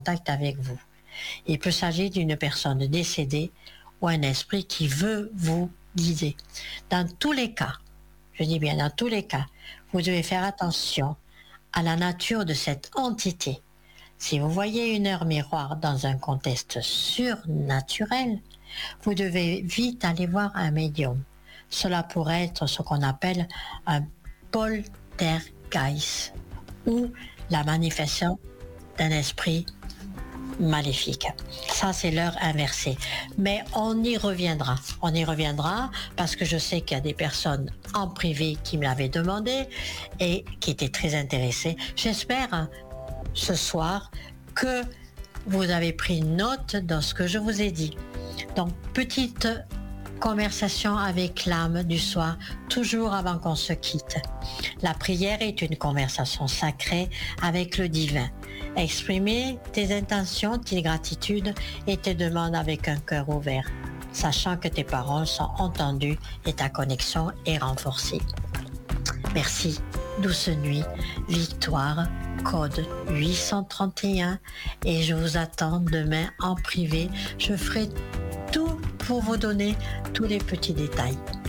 contact avec vous. Il peut s'agir d'une personne décédée ou un esprit qui veut vous guider. Dans tous les cas, je dis bien dans tous les cas, vous devez faire attention à la nature de cette entité. Si vous voyez une heure miroir dans un contexte surnaturel, vous devez vite aller voir un médium. Cela pourrait être ce qu'on appelle un poltergeist ou la manifestation d'un esprit maléfique. Ça, c'est l'heure inversée. Mais on y reviendra. On y reviendra parce que je sais qu'il y a des personnes en privé qui me l'avaient demandé et qui étaient très intéressées. J'espère ce soir que vous avez pris note dans ce que je vous ai dit. Donc, petite conversation avec l'âme du soir, toujours avant qu'on se quitte. La prière est une conversation sacrée avec le divin. Exprimer tes intentions, tes gratitudes et tes demandes avec un cœur ouvert, sachant que tes paroles sont entendues et ta connexion est renforcée. Merci. Douce nuit, Victoire, code 831 et je vous attends demain en privé. Je ferai tout pour vous donner tous les petits détails.